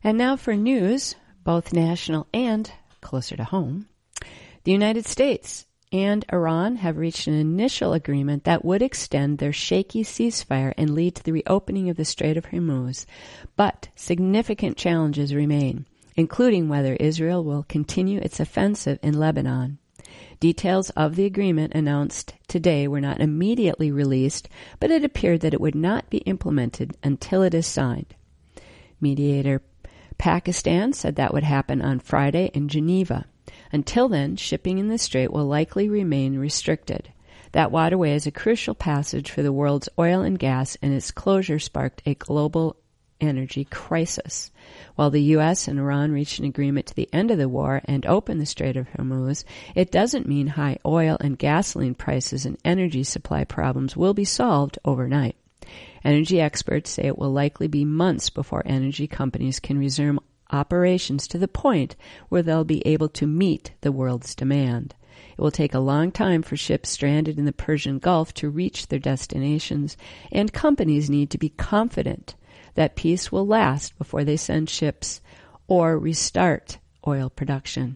And now for news, both national and closer to home. The United States and Iran have reached an initial agreement that would extend their shaky ceasefire and lead to the reopening of the Strait of Hormuz. But significant challenges remain, including whether Israel will continue its offensive in Lebanon. Details of the agreement announced today were not immediately released, but it appeared that it would not be implemented until it is signed. Mediator Pakistan said that would happen on Friday in Geneva. Until then, shipping in the strait will likely remain restricted. That waterway is a crucial passage for the world's oil and gas, and its closure sparked a global energy crisis. While the U.S. and Iran reached an agreement to the end of the war and opened the Strait of Hormuz, it doesn't mean high oil and gasoline prices and energy supply problems will be solved overnight. Energy experts say it will likely be months before energy companies can resume operations to the point where they'll be able to meet the world's demand. It will take a long time for ships stranded in the Persian Gulf to reach their destinations, and companies need to be confident that peace will last before they send ships or restart oil production.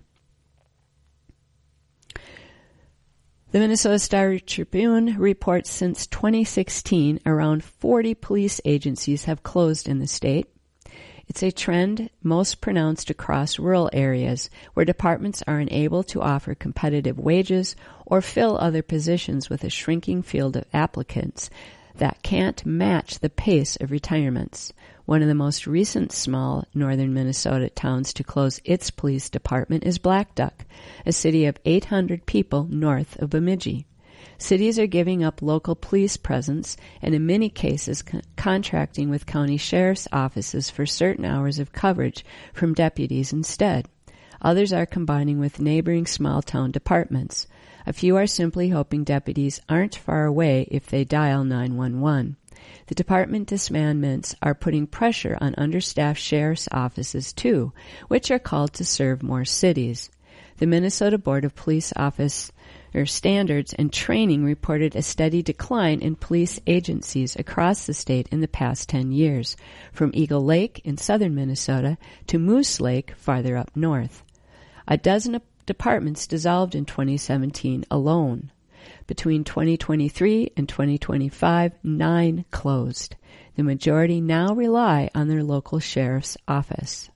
The Minnesota Star-Tribune reports since 2016, around 40 police agencies have closed in the state. It's a trend most pronounced across rural areas where departments are unable to offer competitive wages or fill other positions with a shrinking field of applicants that can't match the pace of retirements. One of the most recent small northern Minnesota towns to close its police department is Black Duck, a city of 800 people north of Bemidji. Cities are giving up local police presence and in many cases contracting with county sheriff's offices for certain hours of coverage from deputies instead. Others are combining with neighboring small-town departments. A few are simply hoping deputies aren't far away if they dial 911. The department disbandments are putting pressure on understaffed sheriff's offices too, which are called to serve more cities. The Minnesota Board of Police Officer Standards and Training reported a steady decline in police agencies across the state in the past 10 years, from Eagle Lake in southern Minnesota to Moose Lake farther up north. A dozen departments dissolved in 2017 alone. Between 2023 and 2025, 9 closed. The majority now rely on their local sheriff's office.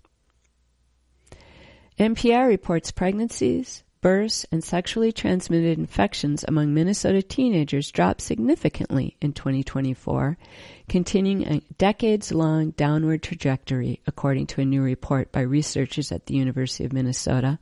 NPR reports pregnancies, births, and sexually transmitted infections among Minnesota teenagers dropped significantly in 2024, continuing a decades-long downward trajectory, according to a new report by researchers at the University of Minnesota.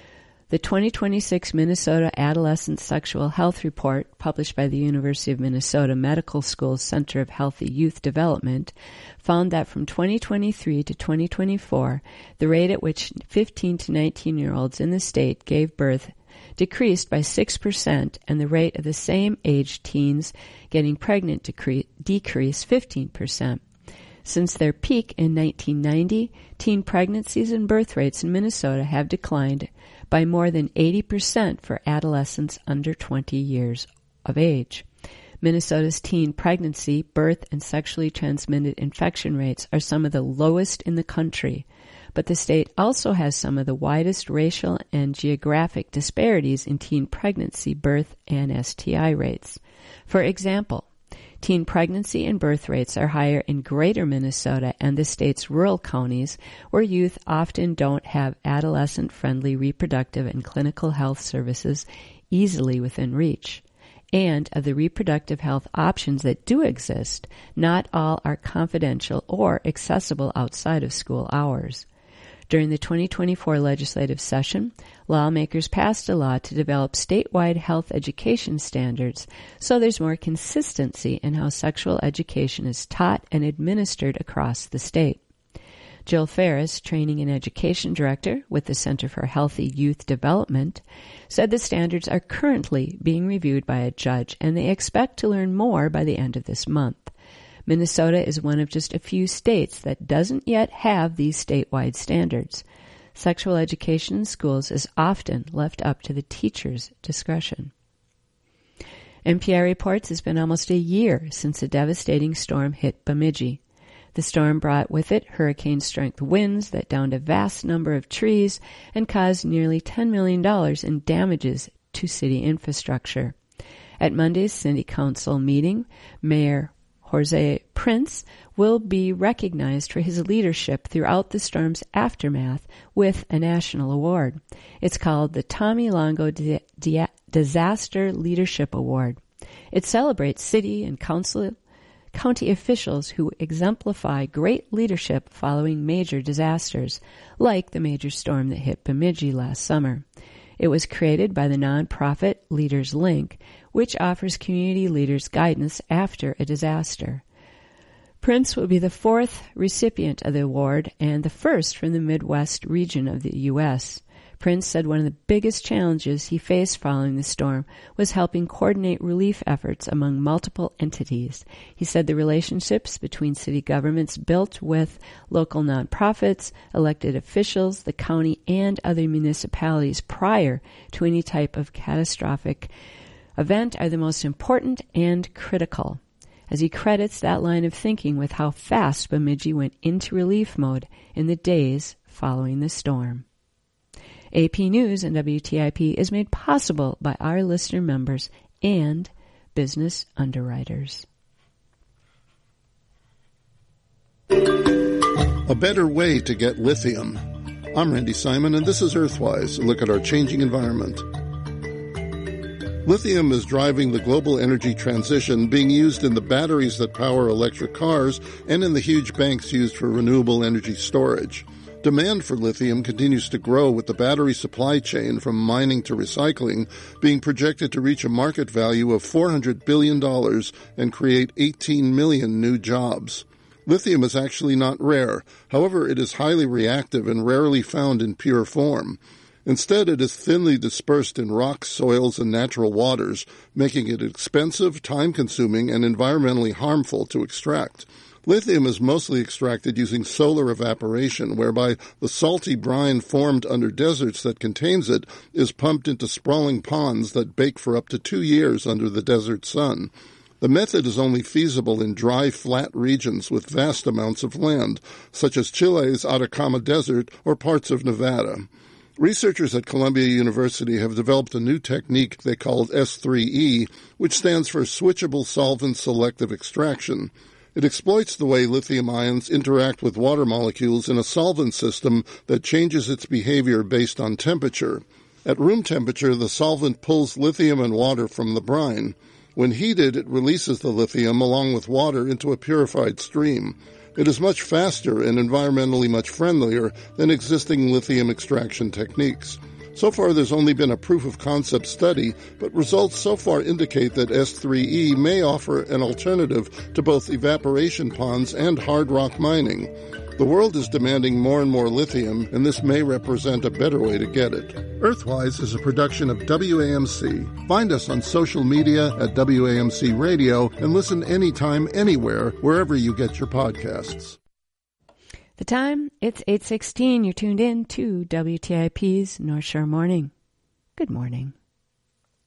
The 2026 Minnesota Adolescent Sexual Health Report, published by the University of Minnesota Medical School's Center of Healthy Youth Development, found that from 2023 to 2024, the rate at which 15 to 19-year-olds in the state gave birth decreased by 6%, and the rate of the same age teens getting pregnant decreased 15%. Since their peak in 1990, teen pregnancies and birth rates in Minnesota have declined by more than 80% for adolescents under 20 years of age. Minnesota's teen pregnancy, birth, and sexually transmitted infection rates are some of the lowest in the country, but the state also has some of the widest racial and geographic disparities in teen pregnancy, birth, and STI rates. For example, teen pregnancy and birth rates are higher in greater Minnesota and the state's rural counties, where youth often don't have adolescent-friendly reproductive and clinical health services easily within reach. And of the reproductive health options that do exist, not all are confidential or accessible outside of school hours. During the 2024 legislative session, lawmakers passed a law to develop statewide health education standards so there's more consistency in how sexual education is taught and administered across the state. Jill Ferris, Training and Education Director with the Center for Healthy Youth Development, said the standards are currently being reviewed by a judge and they expect to learn more by the end of this month. Minnesota is one of just a few states that doesn't yet have these statewide standards. Sexual education in schools is often left up to the teacher's discretion. NPR reports it's been almost a year since a devastating storm hit Bemidji. The storm brought with it hurricane-strength winds that downed a vast number of trees and caused nearly $10 million in damages to city infrastructure. At Monday's City Council meeting, Mayor Jorge Prince will be recognized for his leadership throughout the storm's aftermath with a national award. It's called the Tommy Longo Disaster Leadership Award. It celebrates city and county officials who exemplify great leadership following major disasters, like the major storm that hit Bemidji last summer. It was created by the nonprofit Leaders Link, which offers community leaders guidance after a disaster. Prince will be the fourth recipient of the award and the first from the Midwest region of the U.S. Prince said one of the biggest challenges he faced following the storm was helping coordinate relief efforts among multiple entities. He said the relationships between city governments built with local nonprofits, elected officials, the county, and other municipalities prior to any type of catastrophic event are the most important and critical. As he credits that line of thinking with how fast Bemidji went into relief mode in the days following the storm. AP News and WTIP is made possible by our listener members and business underwriters. A better way to get lithium. I'm Randy Simon, and this is Earthwise, a look at our changing environment. Lithium is driving the global energy transition, being used in the batteries that power electric cars and in the huge banks used for renewable energy storage. Demand for lithium continues to grow, with the battery supply chain from mining to recycling being projected to reach a market value of $400 billion and create 18 million new jobs. Lithium is actually not rare. However, it is highly reactive and rarely found in pure form. Instead, it is thinly dispersed in rocks, soils, and natural waters, making it expensive, time-consuming, and environmentally harmful to extract. Lithium is mostly extracted using solar evaporation, whereby the salty brine formed under deserts that contains it is pumped into sprawling ponds that bake for up to 2 years under the desert sun. The method is only feasible in dry, flat regions with vast amounts of land, such as Chile's Atacama Desert or parts of Nevada. Researchers at Columbia University have developed a new technique they called S3E, which stands for Switchable Solvent Selective Extraction. It exploits the way lithium ions interact with water molecules in a solvent system that changes its behavior based on temperature. At room temperature, the solvent pulls lithium and water from the brine. When heated, it releases the lithium along with water into a purified stream. It is much faster and environmentally much friendlier than existing lithium extraction techniques. So far, there's only been a proof-of-concept study, but results so far indicate that S3E may offer an alternative to both evaporation ponds and hard rock mining. The world is demanding more and more lithium, and this may represent a better way to get it. Earthwise is a production of WAMC. Find us on social media at WAMC Radio and listen anytime, anywhere, wherever you get your podcasts. The time, it's 8:16. You're tuned in to WTIP's North Shore Morning. Good morning.